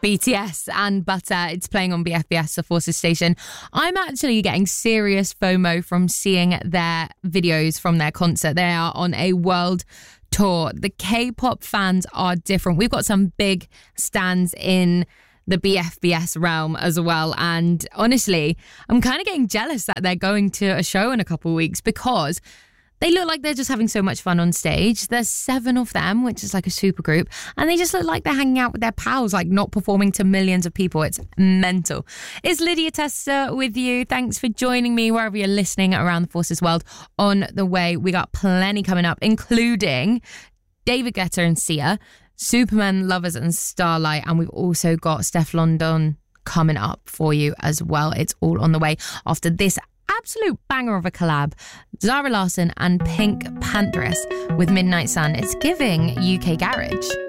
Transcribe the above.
BTS and Butter. It's playing on BFBS, the Forces station. I'm actually getting serious FOMO from seeing their videos from their concert. They are on a world tour. The K-pop fans are different. We've got some big stands in the BFBS realm as well. And honestly, I'm kind of getting jealous that they're going to a show in a couple of weeks because they look like they're just having so much fun on stage. There's 7 of them, which is like a super group. And they just look like they're hanging out with their pals, like not performing to millions of people. It's mental. It's Lydia Tester with you. Thanks for joining me wherever you're listening around the Forces world. On the way, we got plenty coming up, including David Guetta and Sia, Superman Lovers and Starlight. And we've also got Steph London coming up for you as well. It's all on the way after this absolute banger of a collab. Zara Larsson and Pink Panthers with Midnight Sun. It's giving UK garage.